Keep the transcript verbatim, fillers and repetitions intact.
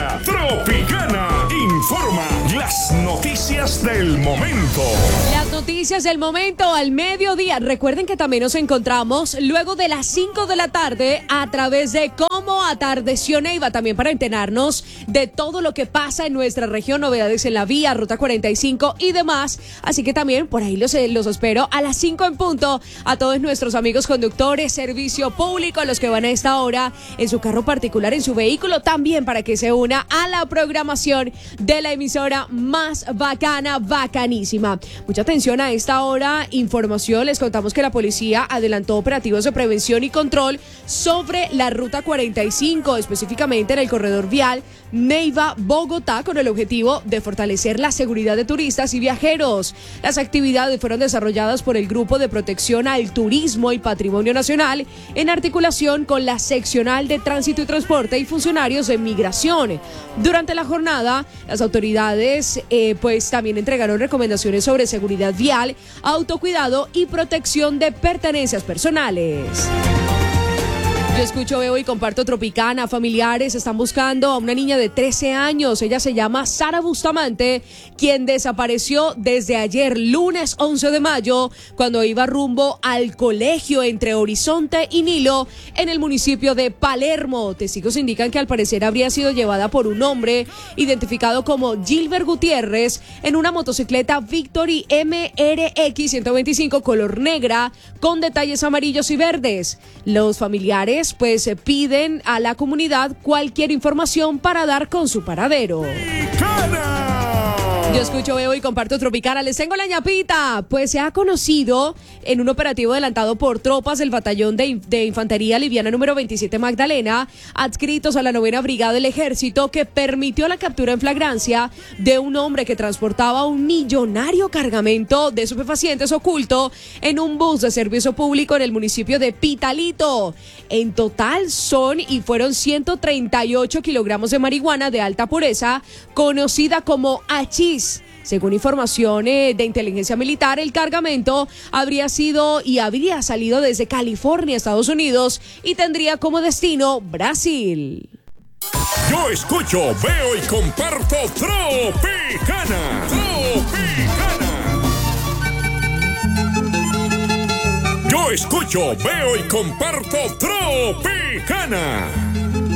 Ahora, Tropicana informa las noticias del momento. Las noticias del momento al mediodía. Recuerden que también nos encontramos luego de las cinco de la tarde a través de Cómo Atardeció Neiva, también para enterarnos de todo lo que pasa en nuestra región, novedades en la vía, Ruta cuarenta y cinco y demás. Así que también por ahí los, los espero a las cinco en punto a todos nuestros amigos conductores, servicio público, a los que van a esta hora en su carro particular, en su vehículo, también para que se una a la programación de la emisora más bacana, bacanísima. Mucha atención a esta hora, información, les contamos que la policía adelantó operativos de prevención y control sobre la Ruta cuarenta y cinco, específicamente en el corredor vial Neiva-Bogotá, con el objetivo de fortalecer la seguridad de turistas y viajeros. Las actividades fueron desarrolladas por el Grupo de Protección al Turismo y Patrimonio Nacional en articulación con la Seccional de Tránsito y Transporte y funcionarios de Migración. Durante la jornada, las autoridades eh, pues también entregaron recomendaciones sobre seguridad vial, autocuidado y protección de pertenencias personales. Yo escucho, veo y comparto Tropicana. Familiares están buscando a una niña de trece años. Ella se llama Sara Bustamante, quien desapareció desde ayer, lunes once de mayo, cuando iba rumbo al colegio entre Horizonte y Nilo, en el municipio de Palermo. Testigos indican que al parecer habría sido llevada por un hombre identificado como Gilbert Gutiérrez en una motocicleta Victory M R X ciento veinticinco color negra con detalles amarillos y verdes. Los familiares pues piden a la comunidad cualquier información para dar con su paradero. ¡Tropicana! Yo escucho, veo y comparto Tropicana. Les tengo la ñapita. Pues se ha conocido en un operativo adelantado por tropas del batallón de, de Infantería Liviana número veintisiete Magdalena, adscritos a la novena Brigada del Ejército, que permitió la captura en flagrancia de un hombre que transportaba un millonario cargamento de estupefacientes oculto en un bus de servicio público en el municipio de Pitalito. En total son y fueron ciento treinta y ocho kilogramos de marihuana de alta pureza, conocida como hachís. Según información eh, de inteligencia militar, el cargamento habría sido y habría salido desde California, Estados Unidos, y tendría como destino Brasil. Yo escucho, veo y comparto Tropicana. Tropicana. Yo escucho, veo y comparto Tropicana.